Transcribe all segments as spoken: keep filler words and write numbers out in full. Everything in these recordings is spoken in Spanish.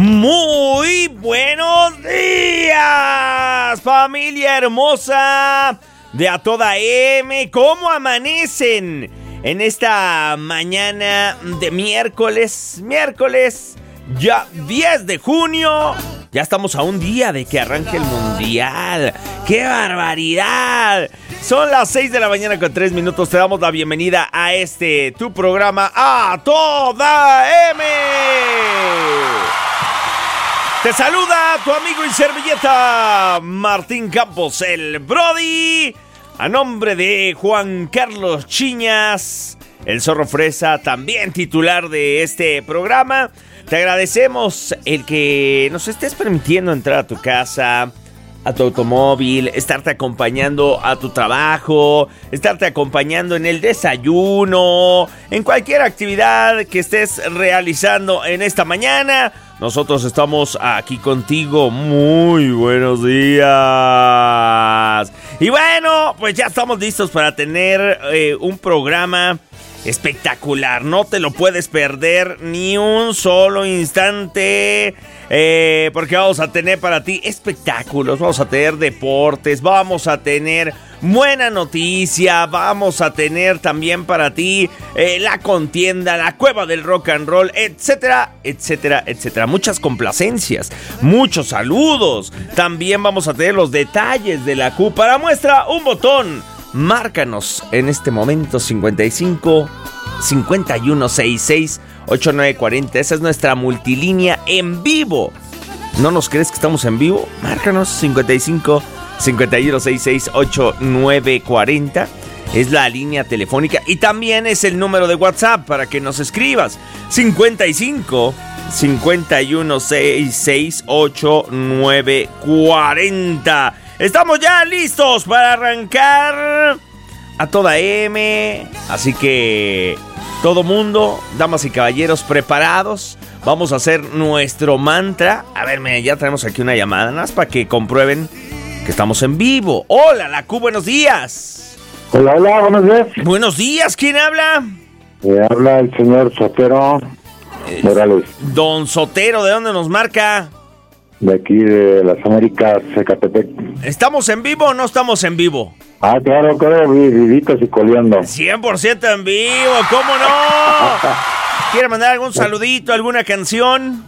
Muy buenos días, familia hermosa de A Toda M. ¿Cómo amanecen en esta mañana de miércoles? Miércoles, ya diez de junio. Ya estamos a un día de que arranque el mundial. ¡Qué barbaridad! Son las seis de la mañana con tres minutos. Te damos la bienvenida a este, tu programa A Toda M. Te saluda tu amigo y servilleta Martín Campos, el Brody. A nombre de Juan Carlos Chiñas, el Zorro Fresa, también titular de este programa. Te agradecemos el que nos estés permitiendo entrar a tu casa, a tu automóvil, estarte acompañando a tu trabajo, estarte acompañando en el desayuno, en cualquier actividad que estés realizando en esta mañana. Nosotros estamos aquí contigo. Muy buenos días. Y bueno, pues ya estamos listos para tener eh, un programa espectacular. No te lo puedes perder ni un solo instante. Eh, porque vamos a tener para ti espectáculos, vamos a tener deportes, vamos a tener buena noticia, vamos a tener también para ti eh, la contienda, la cueva del rock and roll, etcétera, etcétera, etcétera. Muchas complacencias, muchos saludos. También vamos a tener los detalles de la Q. Para muestra, un botón. Márcanos en este momento cincuenta y cinco, cincuenta y uno, sesenta y seis, ochenta y nueve cuarenta. Esa es nuestra multilínea en vivo. ¿No nos crees que estamos en vivo? Márcanos cincuenta y cinco, cincuenta y uno, sesenta y seis, ochenta y nueve cuarenta. Es la línea telefónica y también es el número de WhatsApp para que nos escribas. cincuenta y cinco, cincuenta y uno, sesenta y seis, ochenta y nueve cuarenta. Estamos ya listos para arrancar A Toda M. Así que todo mundo, damas y caballeros, preparados. Vamos a hacer nuestro mantra. A ver, me, ya tenemos aquí una llamada, nada más para que comprueben que estamos en vivo. Hola, la Q, buenos días. Hola, hola, buenos días. Buenos días, ¿quién habla? Eh, habla el señor Sotero eh, Morales. Don Sotero, ¿de dónde nos marca? De aquí, de las Américas, Ecatepec. ¿Estamos en vivo o no estamos en vivo? Ah, claro, claro, vivitos y coleando. cien por ciento en vivo, ¿cómo no? ¿Quiere mandar algún saludito, alguna canción?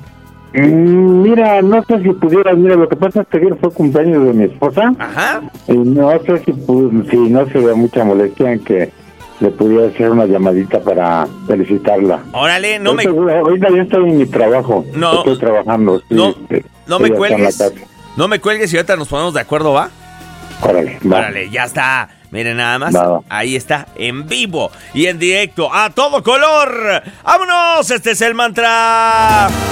Mm, mira, no sé si pudieras, mira, lo que pasa es que ayer fue cumpleaños de mi esposa. Ajá. Y no sé si, si no se ve mucha molestia en que le pudiera hacer una llamadita para felicitarla. Órale, no ahorita, me... Ahorita ya estoy en mi trabajo. No. Estoy trabajando. Sí, no, sí, no me cuelgues. No me cuelgues y ahorita nos ponemos de acuerdo, ¿va? Órale, va. Órale, ya está. Miren nada más. Nada. Ahí está, en vivo y en directo, a todo color. ¡Vámonos! Este es el mantra.